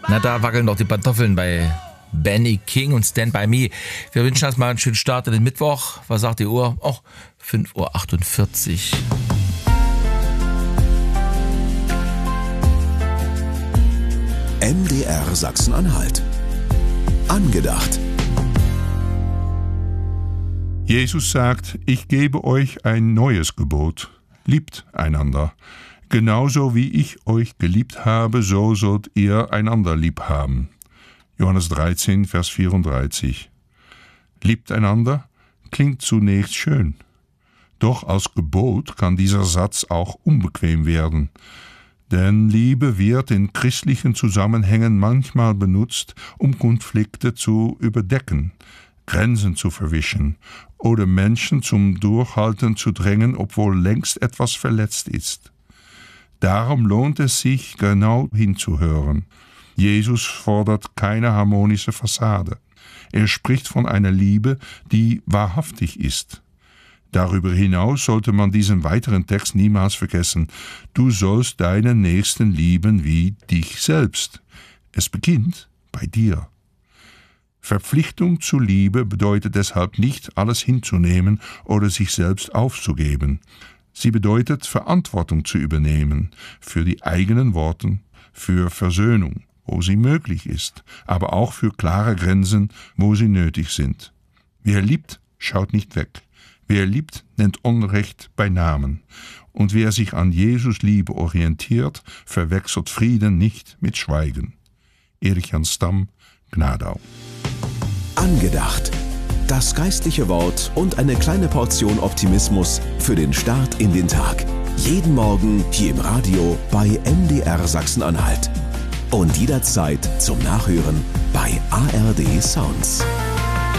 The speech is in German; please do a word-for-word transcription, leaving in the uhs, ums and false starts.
Na, da wackeln doch die Pantoffeln bei Benny King und Stand By Me. Wir wünschen uns mal einen schönen Start in den Mittwoch. Was sagt die Uhr? Oh, fünf Uhr achtundvierzig. M D R Sachsen-Anhalt. Angedacht. Jesus sagt, ich gebe euch ein neues Gebot. Liebt einander. Genauso wie ich euch geliebt habe, so sollt ihr einander lieb haben. Johannes dreizehn, Vers vierunddreißig. Liebt einander klingt zunächst schön. Doch als Gebot kann dieser Satz auch unbequem werden. Denn Liebe wird in christlichen Zusammenhängen manchmal benutzt, um Konflikte zu überdecken, Grenzen zu verwischen oder Menschen zum Durchhalten zu drängen, obwohl längst etwas verletzt ist. Darum lohnt es sich, genau hinzuhören. Jesus fordert keine harmonische Fassade. Er spricht von einer Liebe, die wahrhaftig ist. Darüber hinaus sollte man diesen weiteren Text niemals vergessen. Du sollst deinen Nächsten lieben wie dich selbst. Es beginnt bei dir. Verpflichtung zur Liebe bedeutet deshalb nicht, alles hinzunehmen oder sich selbst aufzugeben. Sie bedeutet, Verantwortung zu übernehmen für die eigenen Worte, für Versöhnung, wo sie möglich ist, aber auch für klare Grenzen, wo sie nötig sind. Wer liebt, schaut nicht weg. Wer liebt, nennt Unrecht bei Namen. Und wer sich an Jesus Liebe orientiert, verwechselt Frieden nicht mit Schweigen. Erich Jan Stamm, Gnadau. Angedacht. Das geistliche Wort und eine kleine Portion Optimismus für den Start in den Tag. Jeden Morgen hier im Radio bei M D R Sachsen-Anhalt. Und jederzeit zum Nachhören bei A R D Sounds.